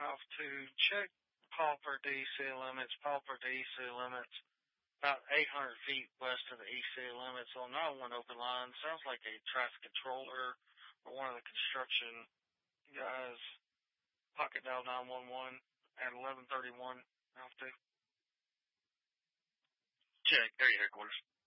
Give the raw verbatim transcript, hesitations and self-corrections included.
Off to check Pauper D C limits. Pauper D C limits about eight hundred feet west of the E C limits on nine one open line. Sounds like a traffic controller or one of the construction guys. Pocket dial nine one one at eleven thirty-one. Off to. Check. Area headquarters.